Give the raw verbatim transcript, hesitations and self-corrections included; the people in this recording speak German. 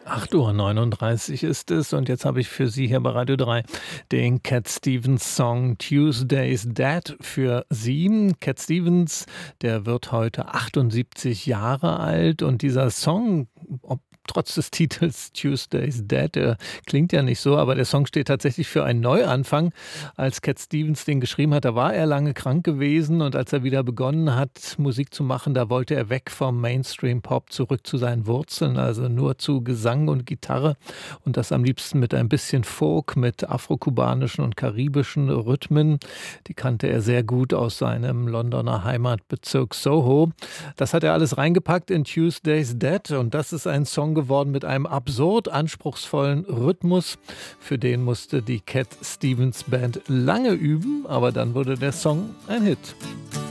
acht Uhr neununddreißig ist es und jetzt habe ich für Sie hier bei Radio drei den Cat Stevens Song „Tuesday's Dead“ für Sie. Cat Stevens, der wird heute achtundsiebzig Jahre alt und dieser Song, ob trotz des Titels „Tuesday's Dead“, der klingt ja nicht so, aber der Song steht tatsächlich für einen Neuanfang. Als Cat Stevens den geschrieben hat, da war er lange krank gewesen und als er wieder begonnen hat, Musik zu machen, da wollte er weg vom Mainstream-Pop zurück zu seinen Wurzeln, also nur zu Gesang und Gitarre und das am liebsten mit ein bisschen Folk, mit afrokubanischen und karibischen Rhythmen. Die kannte er sehr gut aus seinem Londoner Heimatbezirk Soho. Das hat er alles reingepackt in „Tuesday's Dead“ und das ist ein Song geworden mit einem absurd anspruchsvollen Rhythmus. Für den musste die Cat Stevens Band lange üben, aber dann wurde der Song ein Hit.